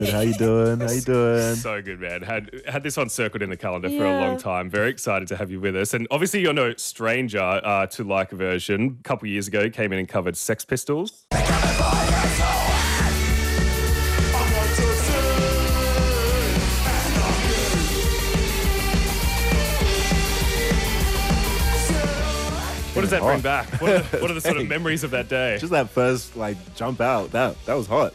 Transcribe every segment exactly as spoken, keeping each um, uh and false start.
How you doing? How you doing? So good, man. Had had this one circled in the calendar for a Yeah. long time. Very excited to have you with us. And obviously you're no stranger uh, to Like a Version. A couple of years ago, came in and covered Sex Pistols. What does that bring back? What are, the, what are the sort of memories of that day? Just that first like jump out. That that was hot.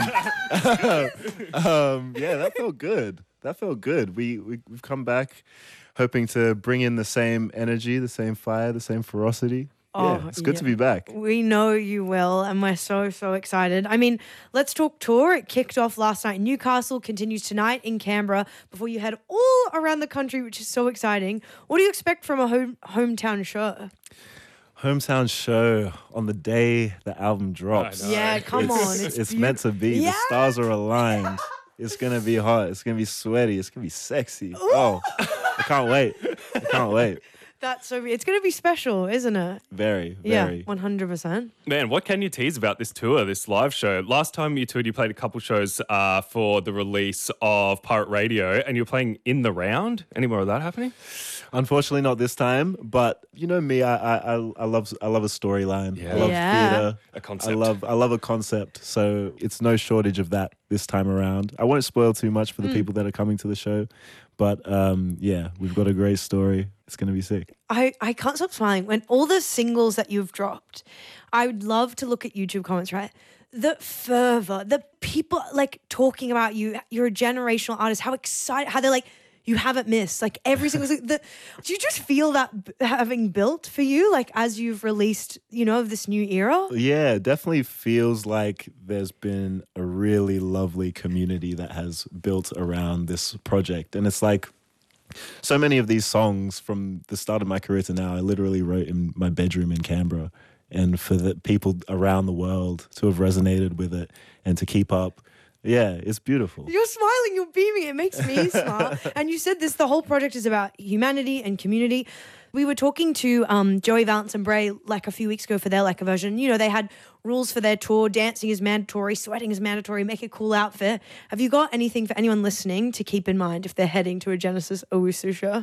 Um, um, yeah, that felt good. That felt good. We, we we've come back hoping to bring in the same energy, the same fire, the same ferocity. Oh, yeah, it's good to yeah. be back. We know you will, and we're so, so excited. I mean, let's talk tour. It kicked off last night in Newcastle, continues tonight in Canberra, before you head all around the country, which is so exciting. What do you expect from a home hometown show? Hometown show on the day the album drops. I know. Yeah, come it's, on. It's, It's beau- meant to be. Yeah. The stars are aligned. It's gonna be hot. It's gonna be sweaty. It's gonna be sexy. Oh, I can't wait. I can't wait. That's so. It's going to be special, isn't it? Very, Yeah, very. one hundred percent. Man, what can you tease about this tour, this live show? Last time you toured, you played a couple shows uh, for the release of Pirate Radio, and you were playing in the round. Any more of that happening? Unfortunately, not this time. But you know me, I I I I love I love a storyline. Yeah. I love Yeah. theater. A concept. I love I love a concept. So it's no shortage of that this time around. I won't spoil too much for the people that are coming to the show, but um, yeah, we've got a great story. It's gonna be sick. I, I can't stop smiling. When all the singles that you've dropped, I would love to look at YouTube comments, right? The fervor, the people like talking about you, you're a generational artist, how excited, how they're like, you haven't missed. Like every single thing. The, do you just feel that b- having built for you, like as you've released, you know, of this new era? Yeah, it definitely feels like there's been a really lovely community that has built around this project. And it's like so many of these songs from the start of my career to now, I literally wrote in my bedroom in Canberra. And for the people around the world to have resonated with it and to keep up, yeah, it's beautiful. You're smiling, you're beaming. It makes me smile. And you said this, the whole project is about humanity and community. We were talking to um, Joey Valance and Bray like a few weeks ago for their Like a Version. You know, they had rules for their tour. Dancing is mandatory, sweating is mandatory, make a cool outfit. Have you got anything for anyone listening to keep in mind if they're heading to a Genesis Owusu show?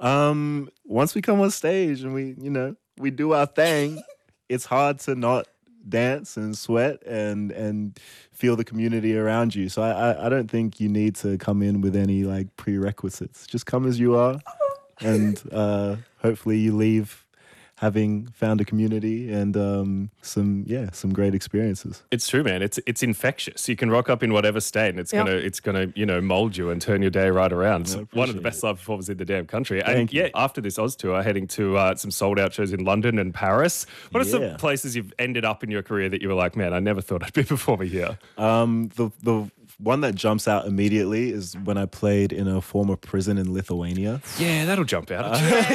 Um, once we come on stage and we, you know, we do our thing, it's hard to not dance and sweat and and feel the community around you. So I, I I don't think you need to come in with any like prerequisites. Just come as you are, and uh, hopefully you leave having found a community and um, some yeah some great experiences. It's true, man. It's it's infectious. You can rock up in whatever state, and it's Yep. gonna it's gonna you know mold you and turn your day right around. It's I one of the appreciate best it. live performances in the damn country. And Thank you. yeah, after this Oz tour, heading to uh, some sold out shows in London and Paris. What are some Yeah. places you've ended up in your career that you were like, man, I never thought I'd be performing here? Um, the the one that jumps out immediately is when I played in a former prison in Lithuania. Yeah, that'll jump out.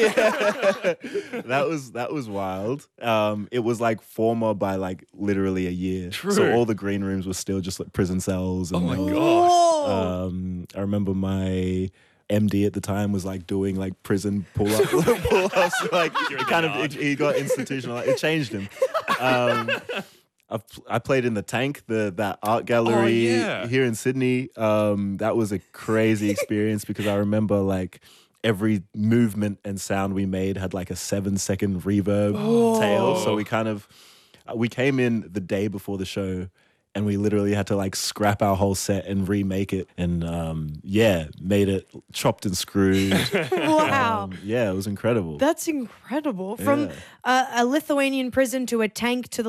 That was that was wild. Um, it was like former by like literally a year. True. So all the green rooms were still just like prison cells. And Oh my there was- God. Whoa. Um, I remember my M D at the time was like doing like prison pull up pull ups. Like You're it kind of yard. it, he got institutional. It changed him. Um, I've, I played in the Tank, the that art gallery Oh, yeah. here in Sydney. Um, that was a crazy experience because I remember like every movement and sound we made had like a seven second reverb tail. So we kind of we came in the day before the show and we literally had to like scrap our whole set and remake it. And um, yeah, made it chopped and screwed. Wow. Um, yeah, it was incredible. That's incredible. From Yeah. a, a Lithuanian prison to a tank to the